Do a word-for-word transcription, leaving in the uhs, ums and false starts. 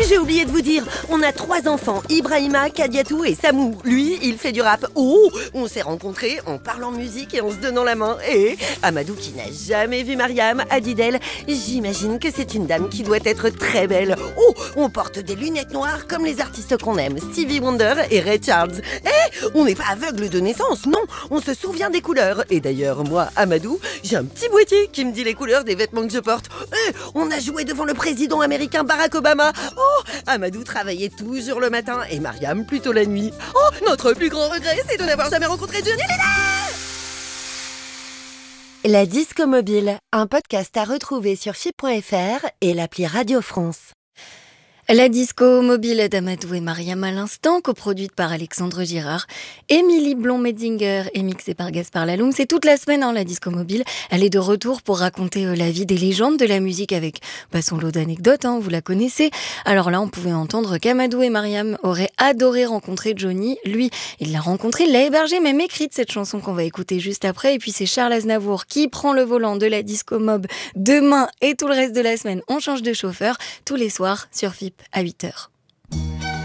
j'ai oublié de vous dire, on a trois enfants, Ibrahima, Kadiatou et Samou. Lui, il fait du rap. Oh, on s'est rencontrés en parlant musique et en se donnant la main. Et Amadou, qui n'a jamais vu Mariam, a dit d'elle, j'imagine que c'est une dame qui doit être très belle. Oh, on porte des lunettes noires comme les artistes qu'on aime, Stevie Wonder et Ray Charles. Eh, on n'est pas aveugle de naissance, non, on se souvient des couleurs. Et d'ailleurs, moi, Amadou, j'ai un petit boîtier qui me dit les couleurs des vêtements que je porte. Eh, on a joué devant le président américain Barack Obama. Oh, Amadou travaillait toujours le matin et Mariam plutôt la nuit. Oh, notre plus grand regret, c'est de n'avoir jamais rencontré Johnny Hallyday. La Disco Mobile, un podcast à retrouver sur F I P point F R et l'appli Radio France. La disco mobile d'Amadou et Mariam à l'instant, coproduite par Alexandre Girard, Émilie Blond-Metzinger et mixée par Gaspard Laloum. C'est toute la semaine, hein, la disco mobile. Elle est de retour pour raconter euh, la vie des légendes de la musique avec bah, son lot d'anecdotes, hein, vous la connaissez. Alors là, on pouvait entendre qu'Amadou et Mariam auraient adoré rencontrer Johnny. Lui, il l'a rencontré, il l'a hébergé, même écrite cette chanson qu'on va écouter juste après. Et puis c'est Charles Aznavour qui prend le volant de la disco mob demain et tout le reste de la semaine. On change de chauffeur tous les soirs sur F I P à huit heures.